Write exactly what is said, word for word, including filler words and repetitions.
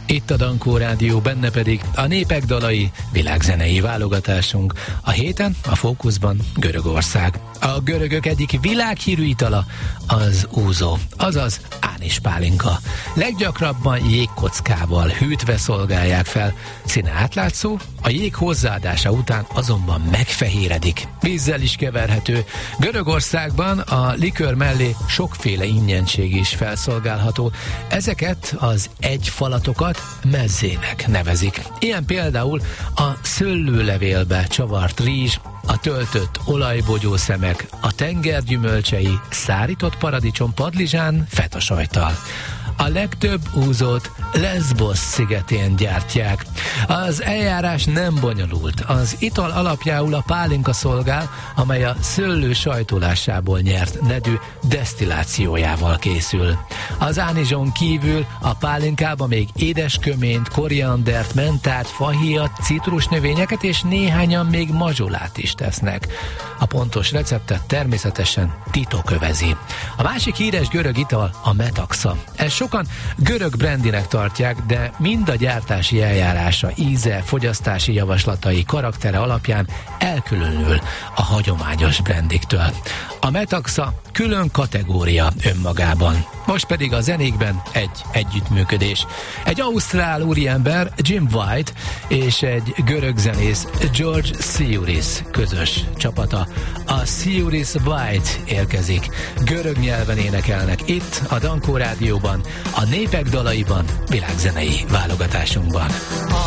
Itt a Dankó Rádió, benne pedig a népek dalai világzenei válogatásunk. A héten a fókuszban Görögország. A görögök egyik világhírű itala az úzó, azaz ánis pálinka. Leggyakrabban jégkockával hűtve szolgálják fel. Színe átlátszó, a jég hozzáadása után azonban megfehéredik. Vízzel is keverhető. Görögországban a likőr mellé sokféle ingyentség is felszolgálható. Ezeket az egyfalatokat mezzének nevezik. Ilyen például a szőlőlevélbe csavart rizs, a töltött olajbogyószemek, a tenger gyümölcsei, szárított paradicsom, padlizsán, fetasajttal. A legtöbb úzót Lesbos szigetén gyártják. Az eljárás nem bonyolult. Az ital alapjául a pálinka szolgál, amely a szőlő sajtolásából nyert nedű desztillációjával készül. Az ánizson kívül a pálinkába még édesköményt, koriandert, mentát, fahéjat, citrusnövényeket és néhányan még mazsolát is tesznek. A pontos receptet természetesen titok övezi. A másik híres görög ital a metaxa. Ez sokan görög brandinek tartják, de mind a gyártási eljárása, íze, fogyasztási javaslatai, karaktere alapján elkülönül a hagyományos brandiktől. A metaxa külön kategória önmagában. Most pedig a zenékben egy együttműködés. Egy ausztrál úriember, Jim White, és egy görög zenész, George Siuris közös csapata. A Siuris White érkezik. Görög nyelven énekelnek itt a Dankó Rádióban, a népek dalaiban, világzenei válogatásunkban.